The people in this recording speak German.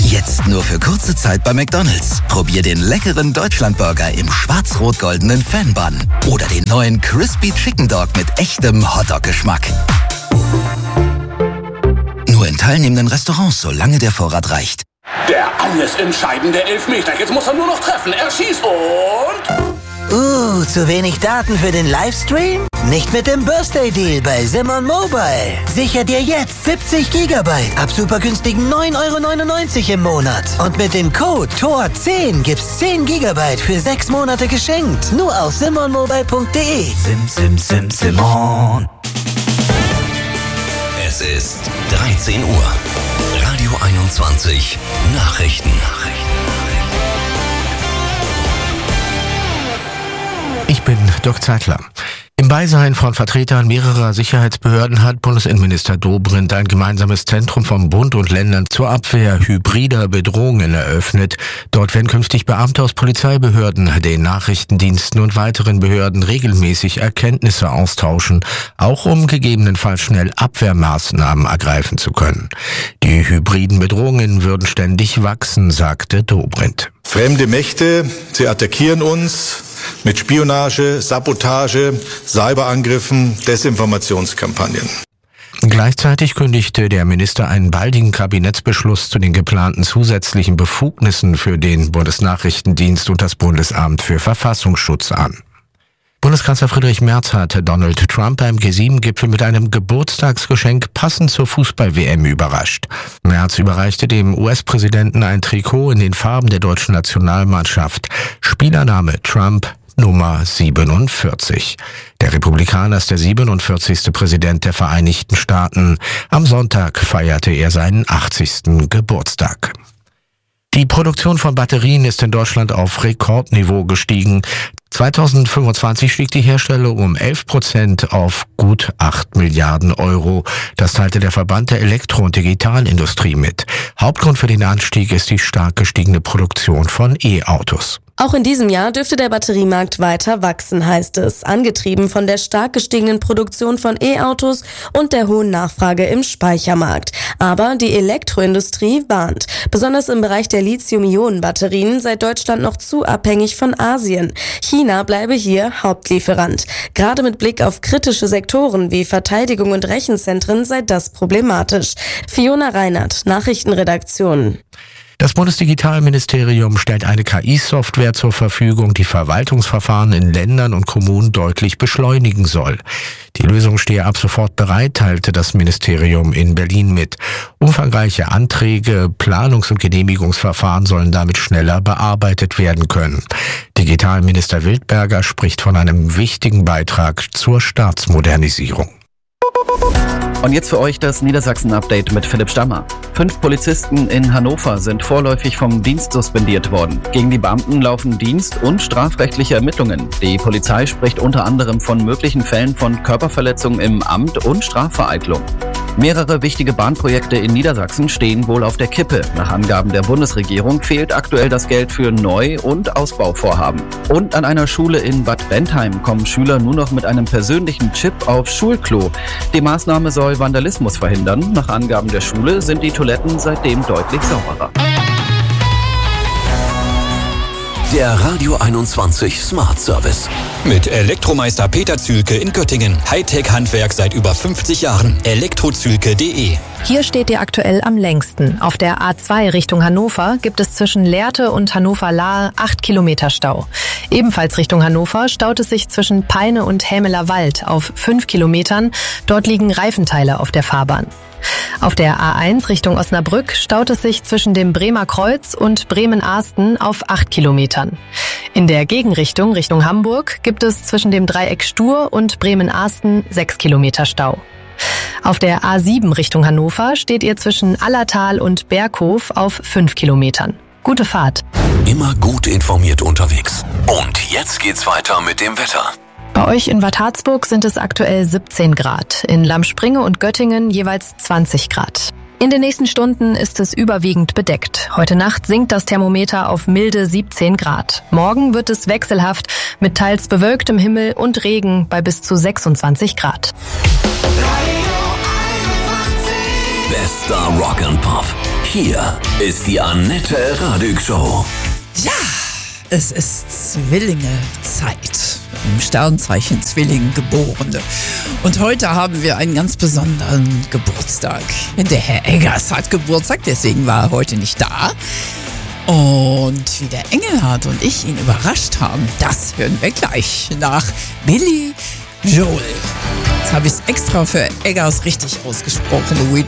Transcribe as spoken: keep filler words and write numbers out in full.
Jetzt nur für kurze Zeit bei McDonald's. Probier den leckeren Deutschlandburger im schwarz-rot-goldenen Fan-Bun. Oder den neuen Crispy Chicken Dog mit echtem Hotdog-Geschmack. Nur in teilnehmenden Restaurants, solange der Vorrat reicht. Der alles entscheidende Elfmeter. Jetzt muss er nur noch treffen. Er schießt und... Uh, zu wenig Daten für den Livestream? Nicht mit dem Birthday-Deal bei Simon Mobile. Sicher dir jetzt siebzig Gigabyte ab super günstigen neun Euro neunundneunzig im Monat. Und mit dem Code T O R zehn gibt's zehn Gigabyte für sechs Monate geschenkt. Nur auf simon mobile punkt de. Sim, sim, sim, Simon. Es ist dreizehn Uhr. Radio einundzwanzig. Nachrichten. Ich bin Dirk Zeitler. Im Beisein von Vertretern mehrerer Sicherheitsbehörden hat Bundesinnenminister Dobrindt ein gemeinsames Zentrum von Bund und Ländern zur Abwehr hybrider Bedrohungen eröffnet. Dort werden künftig Beamte aus Polizeibehörden, den Nachrichtendiensten und weiteren Behörden regelmäßig Erkenntnisse austauschen, auch um gegebenenfalls schnell Abwehrmaßnahmen ergreifen zu können. Die hybriden Bedrohungen würden ständig wachsen, sagte Dobrindt. Fremde Mächte, sie attackieren uns mit Spionage, Sabotage, Cyberangriffen, Desinformationskampagnen. Gleichzeitig kündigte der Minister einen baldigen Kabinettsbeschluss zu den geplanten zusätzlichen Befugnissen für den Bundesnachrichtendienst und das Bundesamt für Verfassungsschutz an. Bundeskanzler Friedrich Merz hat Donald Trump beim G sieben Gipfel mit einem Geburtstagsgeschenk passend zur Fußball-W M überrascht. Merz überreichte dem U S-Präsidenten ein Trikot in den Farben der deutschen Nationalmannschaft. Spielername Trump, Nummer siebenundvierzig. Der Republikaner ist der siebenundvierzigste Präsident der Vereinigten Staaten. Am Sonntag feierte er seinen achtzigsten Geburtstag. Die Produktion von Batterien ist in Deutschland auf Rekordniveau gestiegen. zweitausendfünfundzwanzig stieg die Herstellung um elf Prozent auf gut acht Milliarden Euro. Das teilte der Verband der Elektro- und Digitalindustrie mit. Hauptgrund für den Anstieg ist die stark gestiegene Produktion von E-Autos. Auch in diesem Jahr dürfte der Batteriemarkt weiter wachsen, heißt es, angetrieben von der stark gestiegenen Produktion von E-Autos und der hohen Nachfrage im Speichermarkt. Aber die Elektroindustrie warnt. Besonders im Bereich der Lithium-Ionen-Batterien sei Deutschland noch zu abhängig von Asien. China bleibe hier Hauptlieferant. Gerade mit Blick auf kritische Sektoren wie Verteidigung und Rechenzentren sei das problematisch. Fiona Reinert, Nachrichtenredaktion. Das Bundesdigitalministerium stellt eine K I-Software zur Verfügung, die Verwaltungsverfahren in Ländern und Kommunen deutlich beschleunigen soll. Die Lösung stehe ab sofort bereit, teilte das Ministerium in Berlin mit. Umfangreiche Anträge, Planungs- und Genehmigungsverfahren sollen damit schneller bearbeitet werden können. Digitalminister Wildberger spricht von einem wichtigen Beitrag zur Staatsmodernisierung. Und jetzt für euch das Niedersachsen-Update mit Philipp Stammer. Fünf Polizisten in Hannover sind vorläufig vom Dienst suspendiert worden. Gegen die Beamten laufen Dienst- und strafrechtliche Ermittlungen. Die Polizei spricht unter anderem von möglichen Fällen von Körperverletzung im Amt und Strafvereitlung. Mehrere wichtige Bahnprojekte in Niedersachsen stehen wohl auf der Kippe. Nach Angaben der Bundesregierung fehlt aktuell das Geld für Neu- und Ausbauvorhaben. Und an einer Schule in Bad Bentheim kommen Schüler nur noch mit einem persönlichen Chip aufs Schulklo. Die Maßnahme soll Vandalismus verhindern. Nach Angaben der Schule sind die Toiletten seitdem deutlich sauberer. Der Radio einundzwanzig Smart Service. Mit Elektromeister Peter Zühlke in Göttingen. Hightech-Handwerk seit über fünfzig Jahren. elektrozühlke punkt de. Hier steht ihr aktuell am längsten. Auf der A zwei Richtung Hannover gibt es zwischen Lehrte und Hannover-Lahe acht Kilometer Stau. Ebenfalls Richtung Hannover staut es sich zwischen Peine und Hämeler Wald auf fünf Kilometern. Dort liegen Reifenteile auf der Fahrbahn. Auf der A eins Richtung Osnabrück staut es sich zwischen dem Bremer Kreuz und Bremen-Ahsten auf acht Kilometern. In der Gegenrichtung Richtung Hamburg gibt es zwischen dem Dreieck Stur und Bremen-Ahsten sechs Kilometer Stau. Auf der A sieben Richtung Hannover steht ihr zwischen Allertal und Berghof auf fünf Kilometern. Gute Fahrt. Immer gut informiert unterwegs. Und jetzt geht's weiter mit dem Wetter. Bei euch in Bad Harzburg sind es aktuell siebzehn Grad, in Lamspringe und Göttingen jeweils zwanzig Grad. In den nächsten Stunden ist es überwiegend bedeckt. Heute Nacht sinkt das Thermometer auf milde siebzehn Grad. Morgen wird es wechselhaft mit teils bewölktem Himmel und Regen bei bis zu sechsundzwanzig Grad. Bester Rock and Pop. Hier ist die Annette Radig Show. Ja, es ist Zwillinge-Zeit. Im Sternzeichen Zwilling Geborene. Und heute haben wir einen ganz besonderen Geburtstag. Der Herr Eggers hat Geburtstag, deswegen war er heute nicht da. Und wie der Engelhardt und ich ihn überrascht haben, das hören wir gleich nach Billy Joel. Jetzt habe ich es extra für Eggers richtig ausgesprochen. We